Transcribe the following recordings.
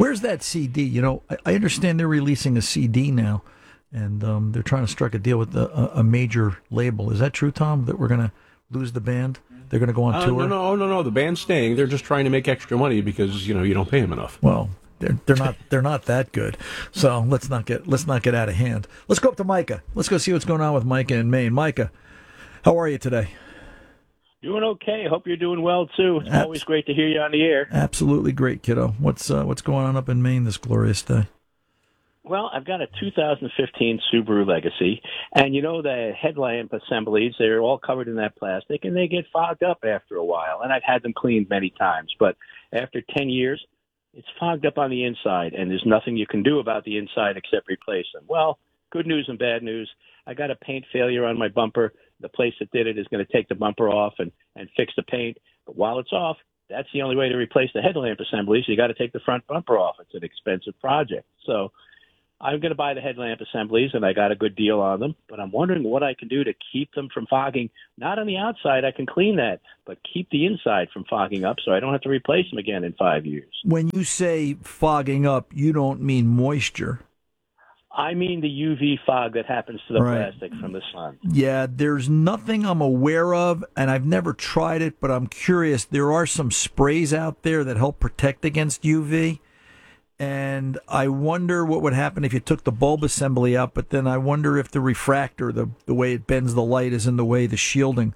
Where's that CD? I understand they're releasing a CD now, and they're trying to strike a deal with a major label. Is that true, Tom? That we're going to lose the band? They're going to go on tour? No. The band's staying. They're just trying to make extra money because you don't pay them enough. Well, they're not that good. So let's not get out of hand. Let's go up to Micah. Let's go see what's going on with Micah in Maine. Micah, how are you today? Doing okay. Hope you're doing well too. It's always great to hear you on the air. Absolutely great, kiddo. What's going on up in Maine this glorious day? Well, I've got a 2015 Subaru Legacy, and the headlamp assemblies, they're all covered in that plastic, and they get fogged up after a while. And I've had them cleaned many times, but after 10 years, it's fogged up on the inside, and there's nothing you can do about the inside except replace them. Well, good news and bad news. I got a paint failure on my bumper. The place that did it is going to take the bumper off and fix the paint. But while it's off, that's the only way to replace the headlamp assemblies. You got to take the front bumper off. It's an expensive project. So I'm going to buy the headlamp assemblies, and I got a good deal on them. But I'm wondering what I can do to keep them from fogging. Not on the outside, I can clean that, but keep the inside from fogging up so I don't have to replace them again in 5 years. When you say fogging up, you don't mean moisture. I mean the UV fog that happens to the plastic from the sun. Yeah, there's nothing I'm aware of, and I've never tried it, but I'm curious. There are some sprays out there that help protect against UV, and I wonder what would happen if you took the bulb assembly out, but then I wonder if the refractor, the way it bends the light, is in the way the shielding.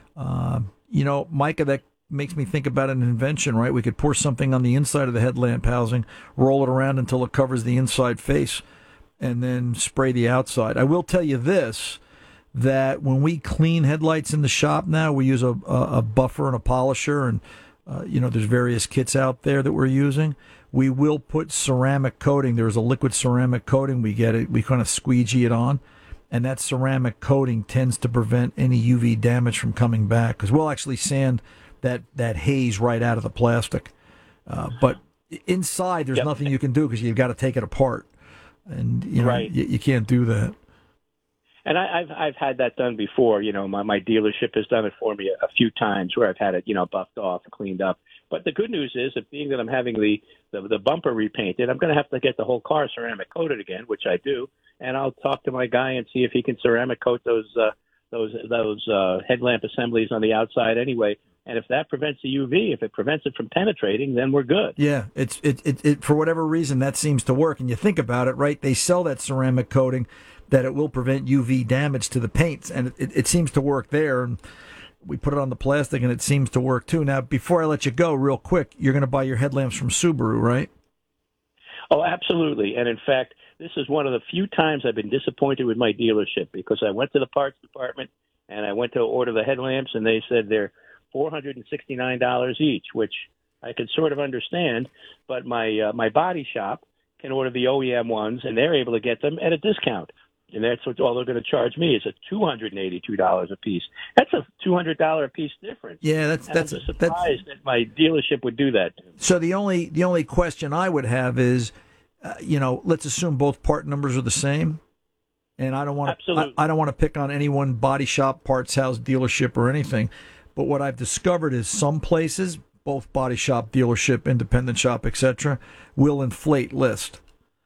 Micah, that makes me think about an invention, right? We could pour something on the inside of the headlamp housing, roll it around until it covers the inside face, and then spray the outside. I will tell you this, that when we clean headlights in the shop now, we use a buffer and a polisher, and there's various kits out there that we're using. We will put ceramic coating. There's a liquid ceramic coating. We get it. We kind of squeegee it on, and that ceramic coating tends to prevent any UV damage from coming back, because we'll actually sand that haze right out of the plastic. But inside, there's nothing you can do because you've got to take it apart. And you can't do that. And I've had that done before. My dealership has done it for me a few times where I've had it buffed off and cleaned up. But the good news is that being that I'm having the bumper repainted, I'm going to have to get the whole car ceramic coated again, which I do. And I'll talk to my guy and see if he can ceramic coat those headlamp assemblies on the outside anyway. And if that prevents the UV, if it prevents it from penetrating, then we're good. Yeah, it for whatever reason that seems to work. And you think about it, right? They sell that ceramic coating that it will prevent UV damage to the paints, and it seems to work there. And we put it on the plastic, and it seems to work too. Now, before I let you go, real quick, you're going to buy your headlamps from Subaru, right? Oh, absolutely. And in fact, this is one of the few times I've been disappointed with my dealership, because I went to the parts department and I went to order the headlamps, and they said they're $469 each, which I could sort of understand. But my body shop can order the OEM ones, and they're able to get them at a discount. And that's what all they're going to charge me is $282 a piece. That's a $200 a piece difference. Yeah, that's I'm surprised that my dealership would do that. So the only question I would have is, let's assume both part numbers are the same, and I don't want to pick on any one body shop, parts house, dealership, or anything. But what I've discovered is some places, both body shop, dealership, independent shop, etc., will inflate list.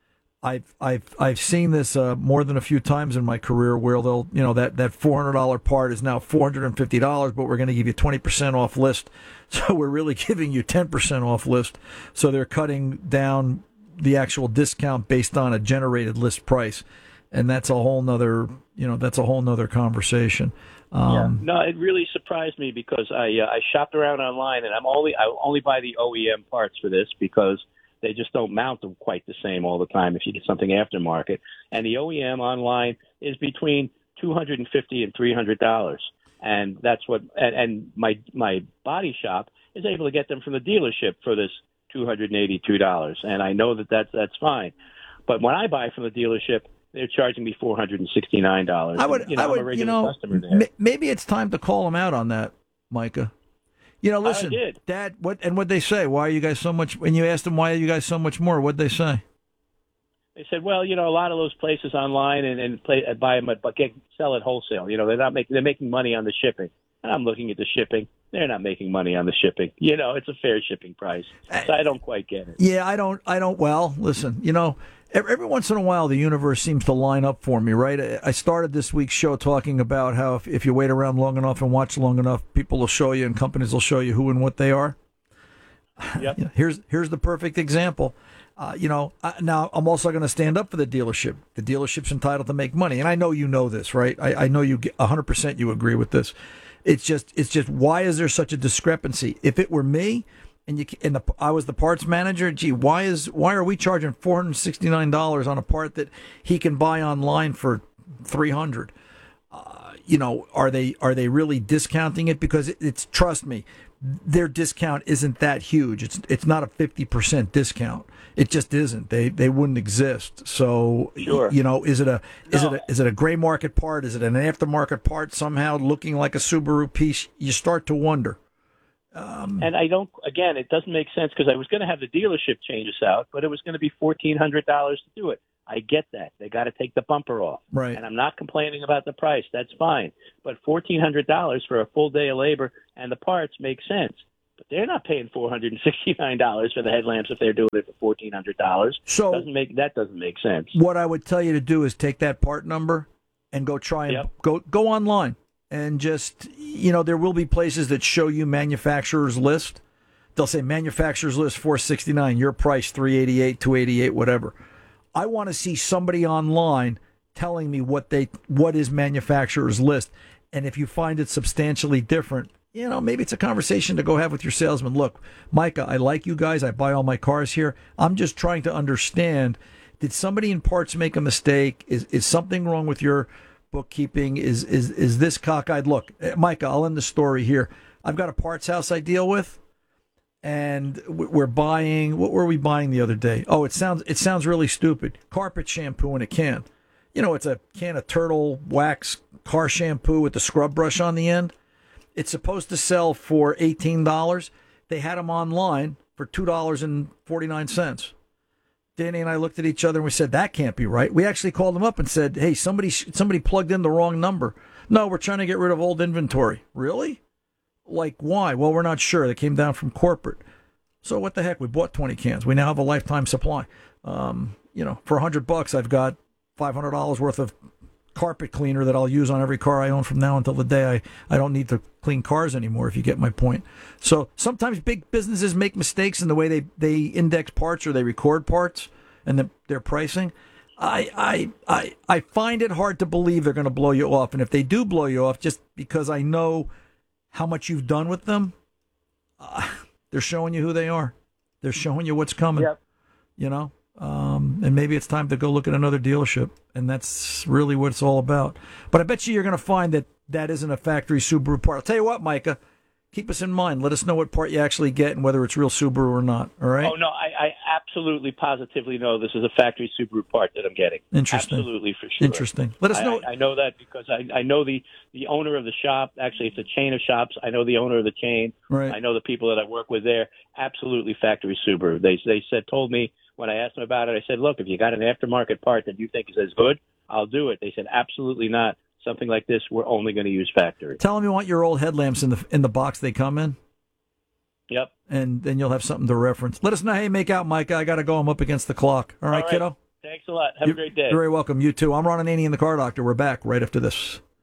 I've seen this more than a few times in my career, where they'll that $400 part is now $450, but we're going to give you 20% off list, so we're really giving you 10% off list. So they're cutting down the actual discount based on a generated list price, and that's a whole nother conversation. No, it really surprised me, because I shopped around online, and I only buy the OEM parts for this, because they just don't mount them quite the same all the time if you get something aftermarket. And the OEM online is between $250 and $300, and that's what. And my body shop is able to get them from the dealership for this $282, and I know that's fine. But when I buy from the dealership, they're charging me $469. I'm a regular customer there. Maybe it's time to call them out on that, Micah. Listen, Dad, what'd they say? Why are you guys so much? When you asked them why are you guys so much more, what'd they say? They said, well, a lot of those places online and buy them, but sell at wholesale. They're making money on the shipping. And I'm looking at the shipping. they're not making money on the shipping. You know, it's a fair shipping price. So I don't quite get it. Yeah, I don't. Well, listen, you know, every once in a while the universe seems to line up for me, right? I started this week's show talking about how if you wait around long enough and watch long enough, people will show you and companies will show you who and what they are. Yep. Here's the perfect example. Now I'm also going to stand up for the dealership. The dealership's entitled to make money, and I know you know this, right? I know you 100% you agree with this. It's just why is there such a discrepancy? If it were me and I was the parts manager, gee, why are we charging $469 on a part that he can buy online for $300? Are they really discounting it? Because it's trust me, their discount isn't that huge. It's not a 50% discount. It just isn't. They wouldn't exist. So sure. Is it a gray market part? Is it an aftermarket part somehow looking like a Subaru piece? You start to wonder. And I don't. Again, it doesn't make sense because I was going to have the dealership change us out, but it was going to be $1,400 to do it. I get that. They got to take the bumper off. Right. And I'm not complaining about the price. That's fine. But $1,400 for a full day of labor and the parts makes sense. But they're not paying $469 for the headlamps if they're doing it for $1,400. So that doesn't make sense. What I would tell you to do is take that part number and go try and go online and just there will be places that show you manufacturer's list. They'll say manufacturer's list $469, your price $388, $288, whatever. I want to see somebody online telling me what is manufacturer's list, and if you find it substantially different. Maybe it's a conversation to go have with your salesman. Look, Micah, I like you guys. I buy all my cars here. I'm just trying to understand, did somebody in parts make a mistake? Is something wrong with your bookkeeping? Is this cockeyed? Look, Micah, I'll end the story here. I've got a parts house I deal with, and we're buying, what were we buying the other day? Oh, it sounds really stupid. Carpet shampoo in a can. It's a can of Turtle Wax car shampoo with the scrub brush on the end. It's supposed to sell for $18. They had them online for $2.49. Danny and I looked at each other and we said, that can't be right. We actually called them up and said, hey, somebody plugged in the wrong number. No, we're trying to get rid of old inventory. Really? Like, why? Well, we're not sure. They came down from corporate. So what the heck? We bought 20 cans. We now have a lifetime supply. For $100, I've got $500 worth of carpet cleaner that I'll use on every car I own from now until the day I don't need to clean cars anymore, if you get my point. So sometimes big businesses make mistakes in the way they index parts or they record parts and their pricing. I find it hard to believe they're going to blow you off. And if they do blow you off, just because I know how much you've done with them, they're showing you who they are. They're showing you what's coming. Yep. And maybe it's time to go look at another dealership, and that's really what it's all about. But I bet you're going to find that isn't a factory Subaru part. I'll tell you what, Micah, keep us in mind. Let us know what part you actually get and whether it's real Subaru or not. All right? Oh, no, I absolutely, positively know this is a factory Subaru part that I'm getting. Interesting. Absolutely, for sure. Interesting. Let us know. I know that because I know the owner of the shop. Actually, it's a chain of shops. I know the owner of the chain. Right. I know the people that I work with there. Absolutely told me when I asked them about it, I said, look, if you got an aftermarket part that you think is as good, I'll do it. They said, absolutely not. Something like this, we're only going to use factory. Tell them you want your old headlamps in the box they come in. Yep. And then you'll have something to reference. Let us know how you make out, Micah. I got to go. I'm up against the clock. All right, kiddo? Thanks a lot. Have a great day. You're very welcome. You too. I'm Ron Ananian, the Car Doctor. We're back right after this.